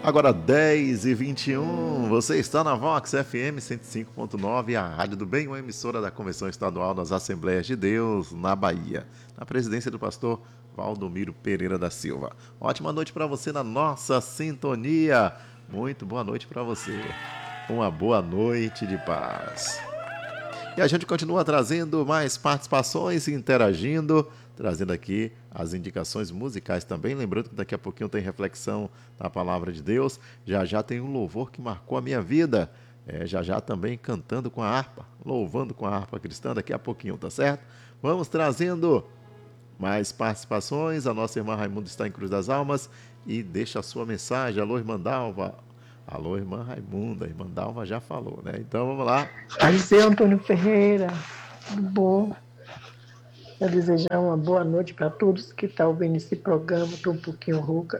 Agora 10h21, você está na Vox FM 105.9, a Rádio do Bem, uma emissora da Convenção Estadual das Assembleias de Deus, na Bahia, na presidência do pastor Valdomiro Pereira da Silva. Ótima noite para você na nossa sintonia. Muito boa noite para você. Uma boa noite de paz. E a gente continua trazendo mais participações, interagindo, trazendo aqui as indicações musicais também. Lembrando que daqui a pouquinho tem reflexão da Palavra de Deus. Já já tem um louvor que marcou a minha vida. Já já também cantando com a harpa, louvando com a harpa cristã daqui a pouquinho, tá certo? Vamos trazendo mais participações. A nossa irmã Raimunda está em Cruz das Almas e deixa a sua mensagem. Alô, irmã Dalva. Alô, irmã Raimunda. A irmã Dalva já falou, né? Então vamos lá. Aliceu Antônio Ferreira, tudo bom? Quero desejar uma boa noite para todos que estão ouvindo esse programa. Estou um pouquinho rouca.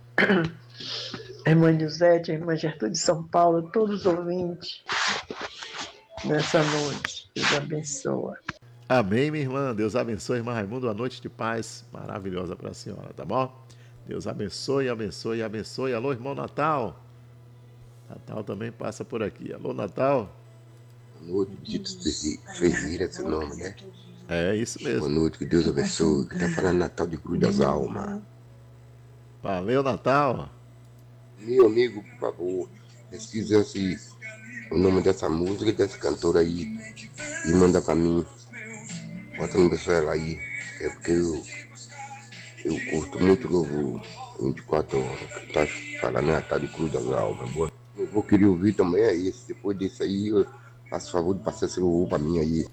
A irmã Nilzete, a irmã Gertrude de São Paulo, todos os ouvintes nessa noite. Deus abençoe. Amém, minha irmã. Deus abençoe, irmã Raimunda. Uma noite de paz maravilhosa para a senhora, tá bom? Deus abençoe, abençoe, abençoe. Alô, irmão Natal. Natal também passa por aqui. Alô, Natal. Boa noite, Dito Ferreira, seu nome, né? É isso mesmo. Boa noite, que Deus abençoe. Que tá falando Natal de Cruz das Almas. Valeu, Natal. Meu amigo, por favor, pesquisa o nome dessa música e dessa cantora aí e manda pra mim. Bota no pessoal aí. É porque eu curto muito louvor 24 horas. Que tá falando Natal de Cruz das Almas. Boa. Eu vou querer ouvir também é esse. Depois disso aí, eu faço favor de passar esse louvor pra mim aí.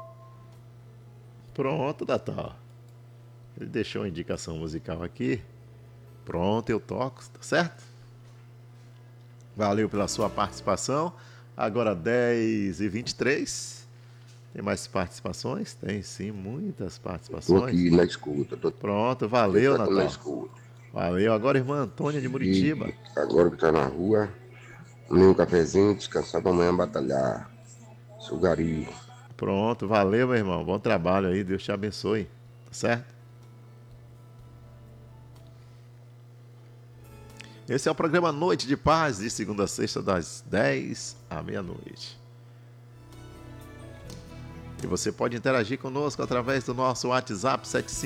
Pronto, Natal. Ele deixou a indicação musical aqui. Pronto, eu toco, tá certo? Valeu pela sua participação. Agora 10h23. Tem mais participações? Tem sim, muitas participações. Estou aqui na escuta. Pronto, valeu, Natal. Na escuta. Valeu. Agora, irmã Antônia de Muritiba. E agora que tá na rua, comer um cafezinho, descansar pra amanhã batalhar. Sugari. Pronto, valeu, meu irmão. Bom trabalho aí, Deus te abençoe. Tá certo? Esse é o programa Noite de Paz, de segunda a sexta, das 10 à meia-noite. E você pode interagir conosco através do nosso WhatsApp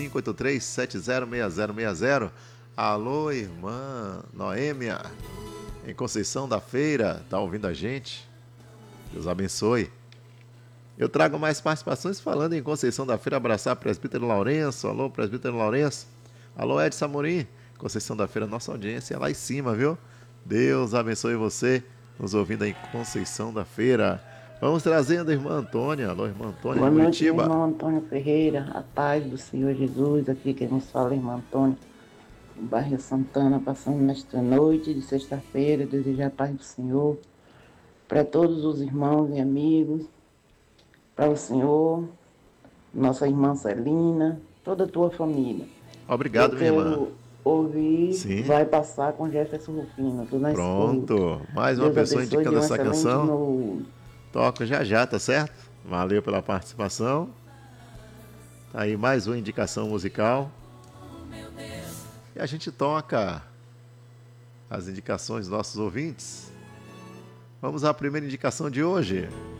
7583706060. Alô, irmã Noêmia, em Conceição da Feira, tá ouvindo a gente? Deus abençoe. Eu trago mais participações falando em Conceição da Feira, abraçar presbítero Lourenço. Alô, presbítero Lourenço. Alô, Edson Amorim. Conceição da Feira, nossa audiência é lá em cima, viu? Deus abençoe você, nos ouvindo aí em Conceição da Feira. Vamos trazendo a irmã Antônia. Alô, irmã Antônia de Muritiba. Boa noite, irmão Antônio Ferreira. A paz do Senhor Jesus. Aqui quem nos fala é irmã Antônia, do bairro Santana, passando nesta noite de sexta-feira. Desejar a paz do Senhor para todos os irmãos e amigos, para o Senhor, nossa irmã Celina, toda a tua família. Obrigado, minha irmã. Ouvir, sim, vai passar com Jefferson Rufino. Pronto, mais uma pessoa indicando essa canção. Toca já já, tá certo? Valeu pela participação. Tá aí mais uma indicação musical. E a gente toca as indicações dos nossos ouvintes. Vamos à primeira indicação de hoje.